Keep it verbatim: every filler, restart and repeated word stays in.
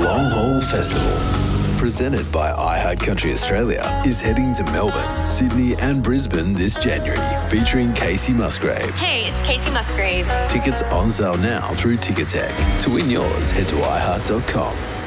Long Haul Festival, presented by iHeartCountry Australia, is heading to Melbourne, Sydney and Brisbane this January, featuring Casey Musgraves. Hey, it's Casey Musgraves. Tickets on sale now through Ticketek. To win yours, head to i heart dot com.